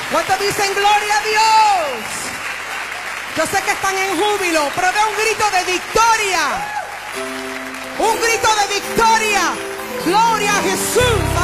¿Cuántos dicen gloria a Dios? Yo sé que están en júbilo, pero veo un grito de victoria. Un grito de victoria. Gloria a Jesús.